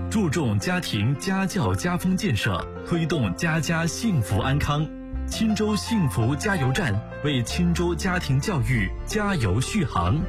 注重家庭家教家风建设，推动家家幸福安康。钦州幸福加油站为钦州家庭教育加油续航。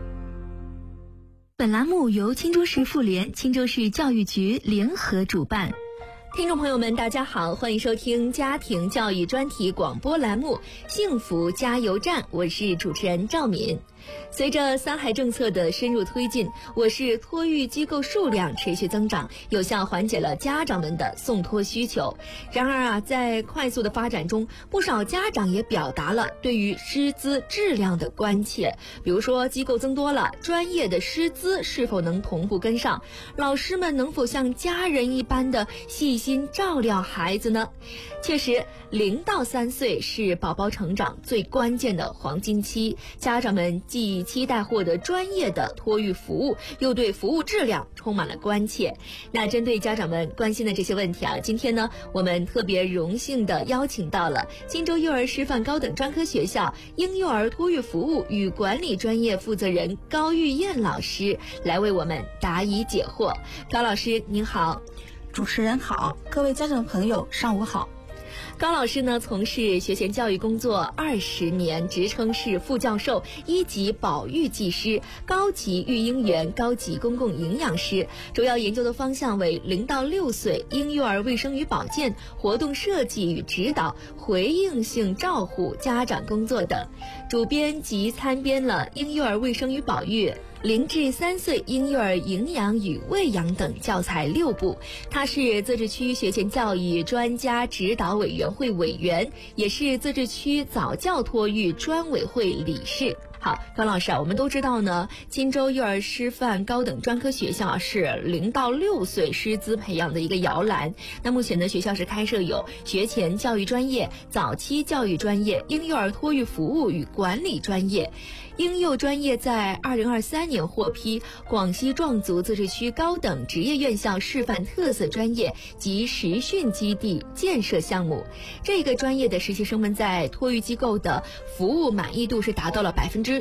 本栏目由钦州市妇联、钦州市教育局联合主办。听众朋友们，大家好，欢迎收听家庭教育专题广播栏目《幸福加油站》，我是主持人赵敏。随着三孩政策的深入推进，我市托育机构数量持续增长，有效缓解了家长们的送托需求。然而在快速的发展中，不少家长也表达了对于师资质量的关切。比如说，机构增多了，专业的师资是否能同步跟上？老师们能否像家人一般的细心照料孩子呢？确实，0到3岁是宝宝成长最关键的黄金期，家长们既期待获得专业的托育服务，又对服务质量充满了关切。那针对家长们关心的这些问题今天呢，我们特别荣幸的邀请到了钦州幼儿师范高等专科学校婴幼儿托育服务与管理专业负责人高玉燕老师来为我们答疑解惑。高老师您好。 主持人好，各位家长朋友上午好。 高老师呢，从事学前教育工作20年，职称是副教授、1级保育技师、高级育婴员、高级公共营养师，主要研究的方向为0到6岁婴幼儿卫生与保健、活动设计与指导、回应性照护、家长工作等，主编及参编了婴幼儿卫生与保育、0至3岁婴幼儿营养与喂养等教材6部。他是自治区学前教育专家指导委员会委员，也是自治区早教托育专委会理事。好，高老师我们都知道呢，钦州幼儿师范高等专科学校是0到6岁师资培养的一个摇篮。那目前呢，学校是开设有学前教育专业、早期教育专业、婴幼儿托育服务与管理专业。婴幼专业在2023年获批广西壮族自治区高等职业院校示范特色专业及实训基地建设项目。这个专业的实习生们在托育机构的服务满意度是达到了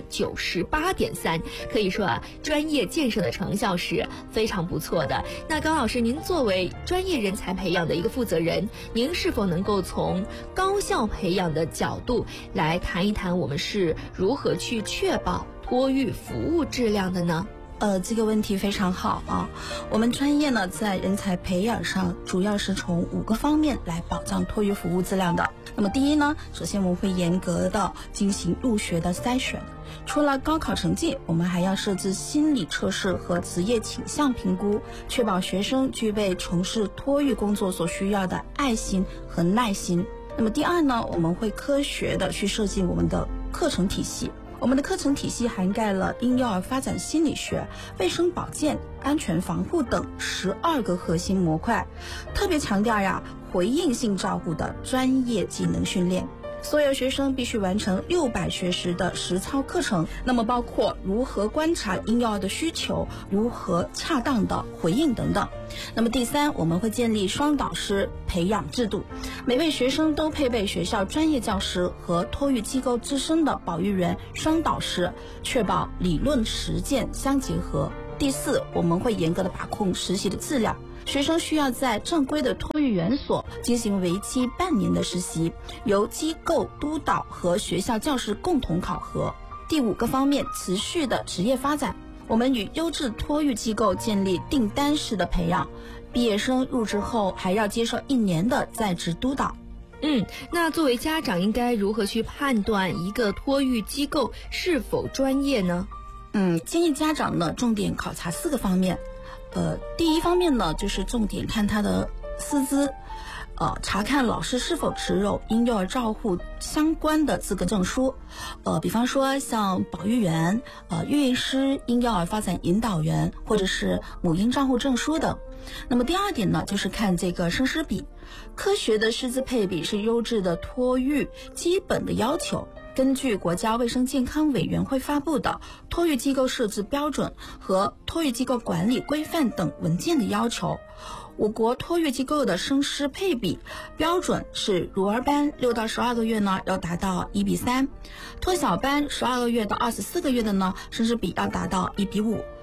98.3%，可以说专业建设的成效是非常不错的。那高老师，您作为专业人才培养的一个负责人，您是否能够从高校培养的角度来谈一谈我们是如何去确保托育服务质量的呢？ 这个问题非常好啊。我们专业呢，在人才培养上主要是从5个方面来保障托育服务质量的。那么第一呢，首先我们会严格的进行入学的筛选，除了高考成绩，我们还要设置心理测试和职业倾向评估，确保学生具备从事托育工作所需要的爱心和耐心。那么第二呢，我们会科学的去设计我们的课程体系。我们的课程体系涵盖了婴幼儿发展心理学、卫生保健、安全防护等12个核心模块，特别强调回应性照顾的专业技能训练。所有学生必须完成600学时的实操课程，那么包括如何观察婴幼儿的需求，如何恰当的回应等等。那么第三，我们会建立双导师培养制度，每位学生都配备学校专业教师和托育机构自身的保育员双导师，确保理论实践相结合。第四，我们会严格的把控实习的质量，学生需要在正规的托育园所进行为期半年的实习，由机构督导和学校教师共同考核。第5个方面，持续的职业发展，我们与优质托育机构建立订单式的培养，毕业生入职后还要接受1年的在职督导。 那作为家长应该如何去判断一个托育机构是否专业呢？ 建议家长呢重点考察4个方面。第一方面呢，就是重点看他的师资，查看老师是否持有婴幼儿照护相关的资格证书，比方说像保育员、育婴师、婴幼儿发展引导员，或者是母婴照护证书等。那么第二点呢，就是看这个生师比，科学的师资配比是优质的托育基本的要求。根据国家卫生健康委员会发布的托育机构设置标准和托育机构管理规范等文件的要求，我国托育机构的生师配比标准是乳儿班6到12个月呢要达到1比3，托小班12个月到24个月的呢生师比要达到1比5，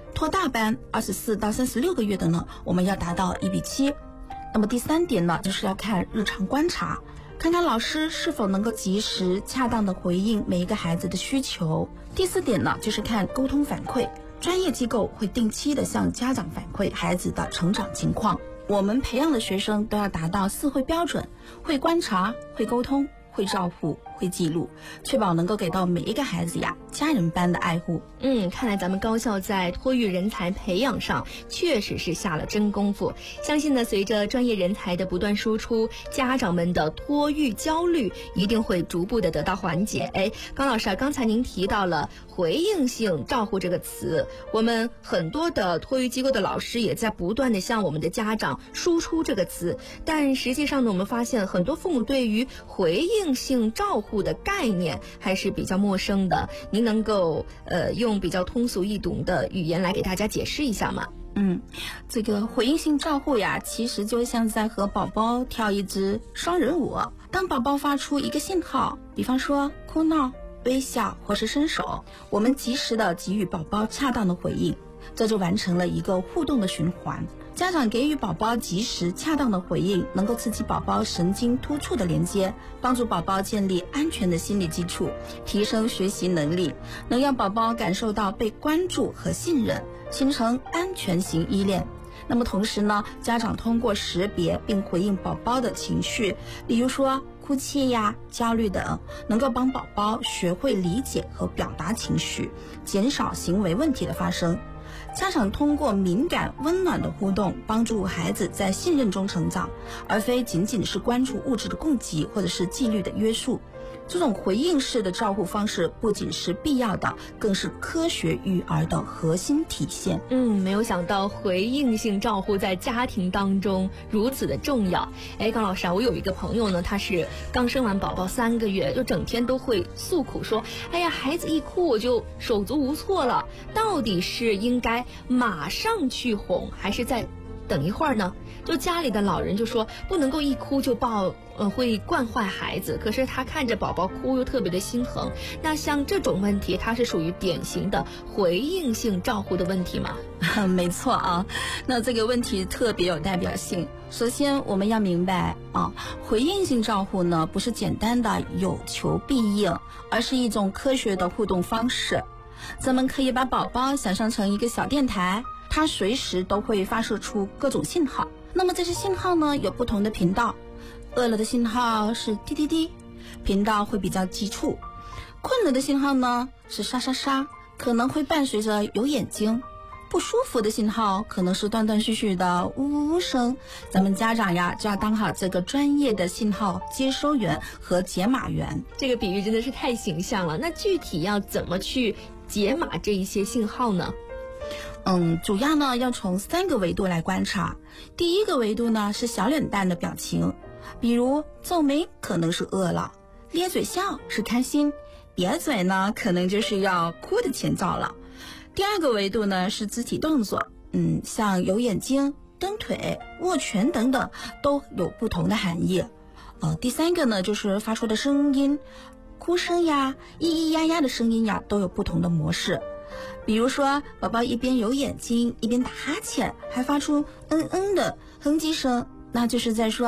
托大班24到36个月的呢，我们要达到1:7。那么第3点呢，就是要看日常观察，看看老师是否能够及时恰当的回应每一个孩子的需求。第4点呢，就是看沟通反馈，专业机构会定期的向家长反馈孩子的成长情况。我们培养的学生都要达到4会标准，会观察，会沟通，会照顾，会记录，确保能够给到每一个孩子呀家人般的爱护。 看来咱们高校在托育人才培养上确实是下了真功夫。相信呢，随着专业人才的不断输出，家长们的托育焦虑一定会逐步的得到缓解。高老师啊，刚才您提到了回应性照护这个词，我们很多的托育机构的老师也在不断的向我们的家长输出这个词，但实际上呢，我们发现很多父母对于回应性照护的概念还是比较陌生的。您能够用比较通俗易懂的语言来给大家解释一下吗？ 这个回应性照护呀，其实就像在和宝宝跳一支双人舞。当宝宝发出一个信号，比方说哭闹、微笑或是伸手，我们及时的给予宝宝恰当的回应，这就完成了一个互动的循环。家长给予宝宝及时恰当的回应，能够刺激宝宝神经突触的连接，帮助宝宝建立安全的心理基础，提升学习能力，能让宝宝感受到被关注和信任，形成安全型依恋。那么同时呢，家长通过识别并回应宝宝的情绪，比如说哭泣呀、焦虑等，能够帮宝宝学会理解和表达情绪，减少行为问题的发生。家长通过敏感温暖的互动，帮助孩子在信任中成长，而非仅仅是关注物质的供给或者是纪律的约束。这种回应式的照护方式不仅是必要的，更是科学育儿的核心体现。 没有想到回应性照护在家庭当中如此的重要。高老师啊，我有一个朋友呢，他是刚生完宝宝3个月，就整天都会诉苦说，孩子一哭我就手足无措了，到底是应该马上去哄，还是再等一会儿呢？就家里的老人就说不能够一哭就抱，会惯坏孩子，可是他看着宝宝哭又特别的心疼。那像这种问题，它是属于典型的回应性照护的问题吗？ 没错啊，那这个问题特别有代表性。首先我们要明白回应性照护呢，不是简单的有求必应，而是一种科学的互动方式。咱们可以把宝宝想象成一个小电台，它随时都会发射出各种信号。那么这些信号呢，有不同的频道。饿了的信号是滴滴滴，频道会比较急促；困了的信号呢是沙沙沙，可能会伴随着有眼睛；不舒服的信号可能是断断续续的呜呜呜声。咱们家长呀，就要当好这个专业的信号接收员和解码员。 这个比喻真的是太形象了。那具体要怎么去解码这一些信号呢？ 主要呢要从3个维度来观察。第一个维度呢是小脸蛋的表情，比如皱眉可能是饿了，咧嘴笑是开心，瘪嘴呢可能就是要哭的前兆了。第2个维度呢是肢体动作，像有眼睛、蹬腿、握拳等等都有不同的含义。第3个呢就是发出的声音，哭声呀、咿咿呀呀的声音呀都有不同的模式。比如说宝宝一边有眼睛一边打哈欠，还发出的哼唧声，那就是在说